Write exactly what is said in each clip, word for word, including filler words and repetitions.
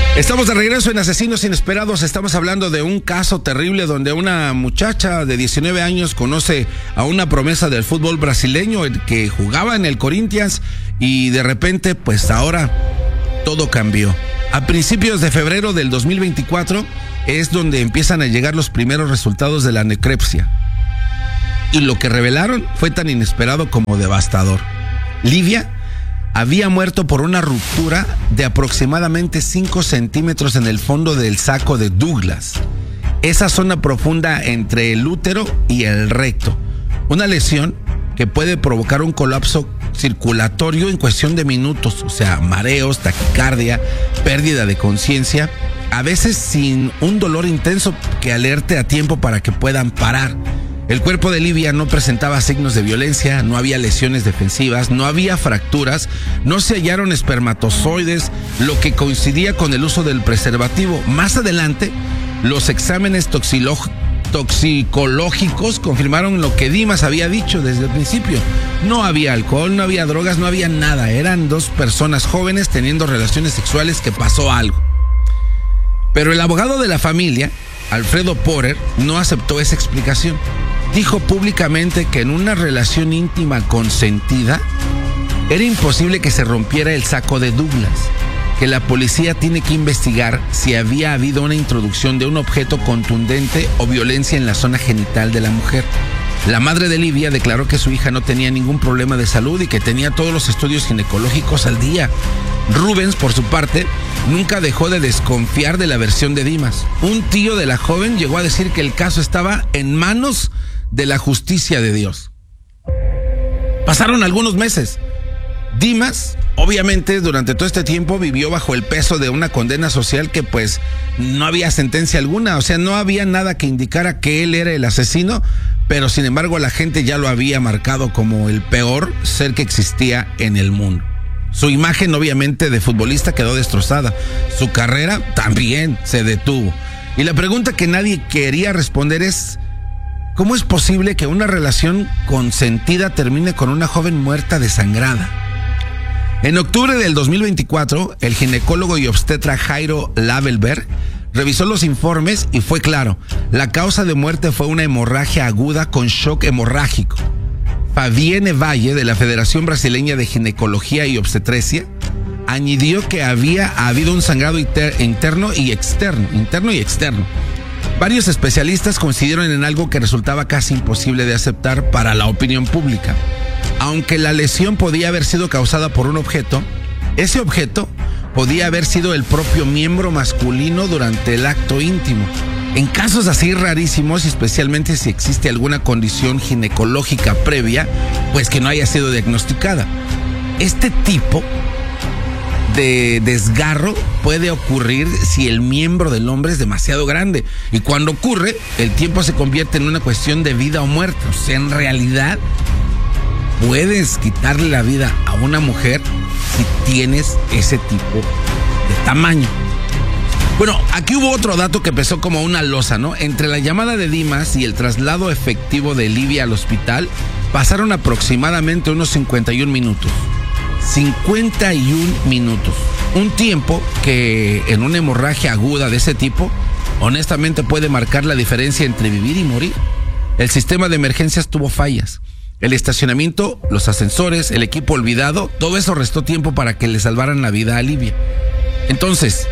Estamos de regreso en Asesinos Inesperados. Estamos hablando de un caso terrible donde una muchacha de diecinueve años conoce a una promesa del fútbol brasileño que jugaba en el Corinthians y de repente, pues ahora todo cambió. A principios de febrero del dos mil veinticuatro es donde empiezan a llegar los primeros resultados de la necropsia. Y lo que revelaron fue tan inesperado como devastador. Livia había muerto por una ruptura de aproximadamente cinco centímetros en el fondo del saco de Douglas, esa zona profunda entre el útero y el recto. Una lesión que puede provocar un colapso circulatorio en cuestión de minutos, o sea, mareos, taquicardia, pérdida de conciencia, a veces sin un dolor intenso que alerte a tiempo para que puedan parar. El cuerpo de Livia no presentaba signos de violencia, no había lesiones defensivas, no había fracturas, no se hallaron espermatozoides, lo que coincidía con el uso del preservativo. Más adelante, los exámenes toxilógicos toxicológicos confirmaron lo que Dimas había dicho desde el principio. No había alcohol, no había drogas, no había nada. Eran dos personas jóvenes teniendo relaciones sexuales que pasó algo. Pero el abogado de la familia, Alfredo Porer, no aceptó esa explicación. Dijo públicamente que en una relación íntima consentida era imposible que se rompiera el saco de Douglas, que la policía tiene que investigar si había habido una introducción de un objeto contundente o violencia en la zona genital de la mujer. La madre de Livia declaró que su hija no tenía ningún problema de salud y que tenía todos los estudios ginecológicos al día. Rubens, por su parte, nunca dejó de desconfiar de la versión de Dimas. Un tío de la joven llegó a decir que el caso estaba en manos de la justicia de Dios. Pasaron algunos meses. Dimas, obviamente, durante todo este tiempo vivió bajo el peso de una condena social que pues no había sentencia alguna, o sea, no había nada que indicara que él era el asesino, pero sin embargo la gente ya lo había marcado como el peor ser que existía en el mundo. Su imagen, obviamente, de futbolista quedó destrozada, su carrera también se detuvo. Y la pregunta que nadie quería responder es: ¿cómo es posible que una relación consentida termine con una joven muerta desangrada? En octubre del dos mil veinticuatro, el ginecólogo y obstetra Jairo Lavelberg revisó los informes y fue claro, la causa de muerte fue una hemorragia aguda con shock hemorrágico. Fabienne Valle, de la Federación Brasileña de Ginecología y Obstetricia, añadió que había habido un sangrado inter- interno y externo, interno y externo. Varios especialistas coincidieron en algo que resultaba casi imposible de aceptar para la opinión pública. Aunque la lesión podía haber sido causada por un objeto, ese objeto podía haber sido el propio miembro masculino durante el acto íntimo. En casos así rarísimos, especialmente si existe alguna condición ginecológica previa, pues que no haya sido diagnosticada. Este tipo de desgarro puede ocurrir si el miembro del hombre es demasiado grande. Y cuando ocurre, el tiempo se convierte en una cuestión de vida o muerte. O sea, en realidad, puedes quitarle la vida a una mujer si tienes ese tipo de tamaño. Bueno, aquí hubo otro dato que pesó como una losa, ¿no? Entre la llamada de Dimas y el traslado efectivo de Livia al hospital, pasaron aproximadamente unos cincuenta y un minutos. cincuenta y un minutos. Un tiempo que en una hemorragia aguda de ese tipo, honestamente puede marcar la diferencia entre vivir y morir. El sistema de emergencias tuvo fallas. El estacionamiento, los ascensores, el equipo olvidado, todo eso restó tiempo para que le salvaran la vida a Livia. Entonces,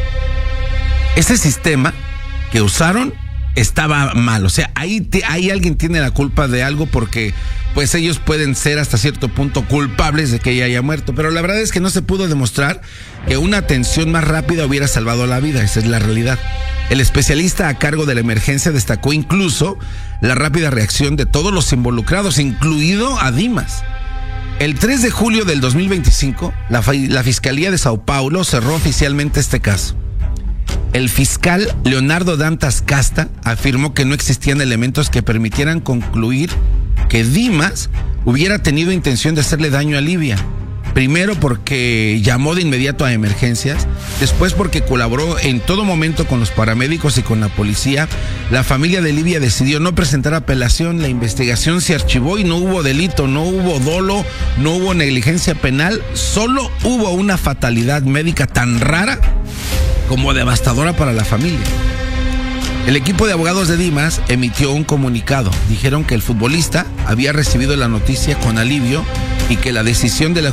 ese sistema que usaron estaba mal. O sea, ahí, te, ahí alguien tiene la culpa de algo porque pues ellos pueden ser hasta cierto punto culpables de que ella haya muerto. Pero la verdad es que no se pudo demostrar que una atención más rápida hubiera salvado la vida. Esa es la realidad. El especialista a cargo de la emergencia destacó incluso la rápida reacción de todos los involucrados, incluido a Dimas. El tres de julio del dos mil veinticinco, la, la Fiscalía de Sao Paulo cerró oficialmente este caso. El fiscal Leonardo Dantas Casta afirmó que no existían elementos que permitieran concluir que Dimas hubiera tenido intención de hacerle daño a Livia. Primero porque llamó de inmediato a emergencias, después porque colaboró en todo momento con los paramédicos y con la policía. La familia de Livia decidió no presentar apelación, la investigación se archivó y no hubo delito, no hubo dolo, no hubo negligencia penal, solo hubo una fatalidad médica tan rara como devastadora para la familia. El equipo de abogados de Dimas emitió un comunicado. Dijeron que el futbolista había recibido la noticia con alivio y que la decisión de la